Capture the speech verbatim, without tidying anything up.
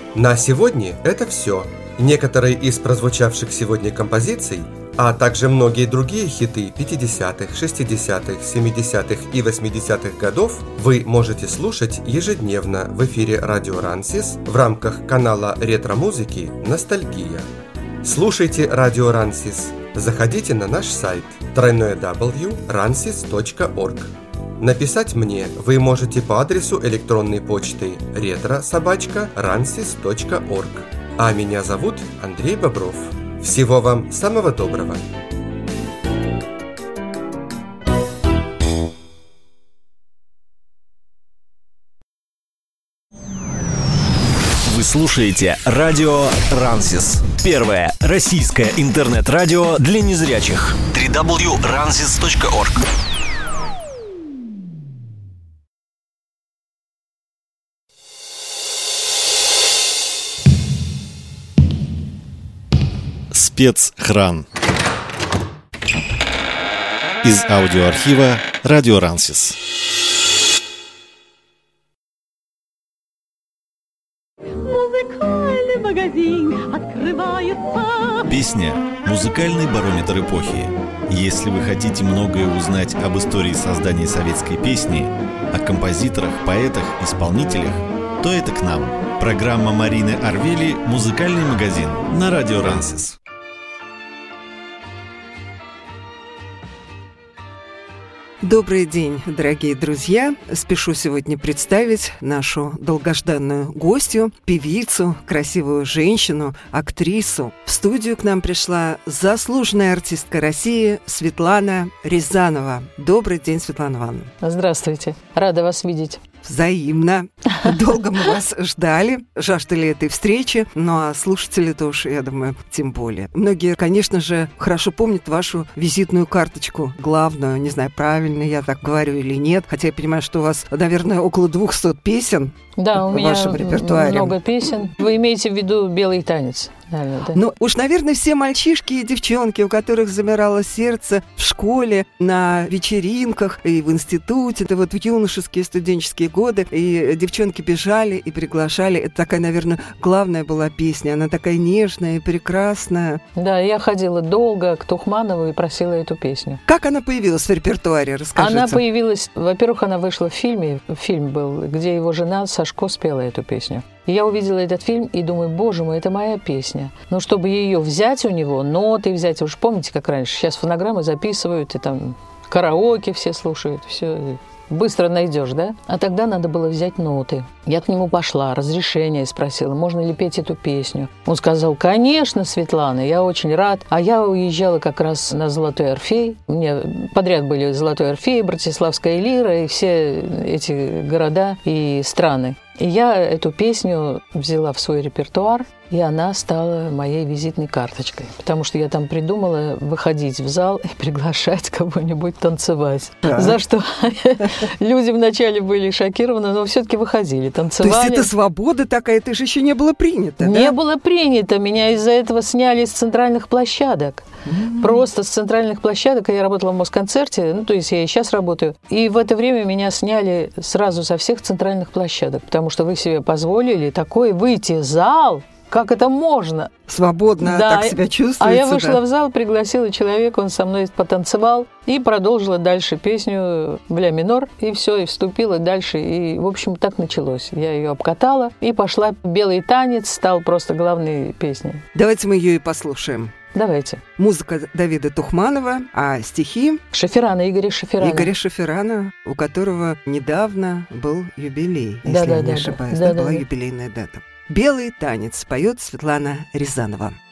На сегодня это все. Некоторые из прозвучавших сегодня композиций, а также многие другие хиты пятидесятых, шестидесятых, семидесятых и восьмидесятых годов вы можете слушать ежедневно в эфире Радио Рансис в рамках канала ретро-музыки «Ностальгия». Слушайте Радио Рансис. Заходите на наш сайт дабл ю дабл ю дабл ю точка рансис точка орг. Написать мне вы можете по адресу электронной почты ретро собака рансис точка орг. А меня зовут Андрей Бобров. Всего вам самого доброго. Вы слушаете Радио Рансис. Первое российское интернет-радио для незрячих. дабл ю дабл ю дабл ю точка рансис точка орг. Спецхран. Из аудиоархива Радио Рансис. Музыкальный магазин открывается. Песня – музыкальный барометр эпохи. Если вы хотите многое узнать об истории создания советской песни, о композиторах, поэтах, исполнителях, то это к нам. Программа Марины Арвели «Музыкальный магазин» на Радио Рансис. Добрый день, дорогие друзья! Спешу сегодня представить нашу долгожданную гостью, певицу, красивую женщину, актрису. В студию к нам пришла заслуженная артистка России Светлана Рязанова. Добрый день, Светлана Ивановна. Здравствуйте. Рада вас видеть. Взаимно. Долго мы вас ждали, жаждали этой встречи, ну а слушатели-то уж, я думаю, тем более. Многие, конечно же, хорошо помнят вашу визитную карточку, главную, не знаю, правильно я так говорю или нет, хотя я понимаю, что у вас, наверное, около двухсот песен. Да, у в меня вашем репертуаре. Много песен. Вы имеете в виду «Белый танец»? Наверное, да? Ну, уж, наверное, все мальчишки и девчонки, у которых замирало сердце в школе, на вечеринках и в институте, это вот в юношеские студенческие годы, и девчонки бежали и приглашали. Это такая, наверное, главная была песня. Она такая нежная и прекрасная. Да, я ходила долго к Тухманову и просила эту песню. Как она появилась в репертуаре? Расскажите. Она появилась, во-первых, она вышла в фильме, фильм был, где его жена Сашко спела эту песню. И я увидела этот фильм и думаю, боже мой, это моя песня. Но чтобы ее взять у него, ноты взять, вы же помните, как раньше, сейчас фонограммы записывают, и там караоке все слушают, все быстро найдешь, да? А тогда надо было взять ноты. Я к нему пошла, разрешение спросила, можно ли петь эту песню. Он сказал, конечно, Светлана, я очень рад. А я уезжала как раз на «Золотой Орфей». У меня подряд были «Золотой Орфей», «Братиславская лира» и все эти города и страны. И я эту песню взяла в свой репертуар, и она стала моей визитной карточкой. Потому что я там придумала выходить в зал и приглашать кого-нибудь танцевать. Да. За что люди вначале были шокированы, но все-таки выходили, танцевали. То есть это свобода такая, это же еще не было принято, Не да? было принято. Меня из-за этого сняли с центральных площадок. Mm-hmm. Просто с центральных площадок. Я работала в Москонцерте, ну, то есть я и сейчас работаю. И в это время меня сняли сразу со всех центральных площадок, потому что вы себе позволили такое выйти в зал. Как это можно? Свободно да. так себя чувствуете. А я вышла да? в зал, пригласила человека, он со мной потанцевал и продолжила дальше песню в ля минор, и все, и вступила дальше. И, в общем, так началось. Я ее обкатала, и пошла «Белый танец», стал просто главной песней. Давайте мы ее и послушаем. Давайте. Музыка Давида Тухманова, а стихи Шаферана, Игоря Шаферана. Игоря Шаферана, у которого недавно был юбилей, если да, я да, не да, ошибаюсь. Да, Да, да, была да. юбилейная дата. «Белый танец» поет Светлана Рязанова.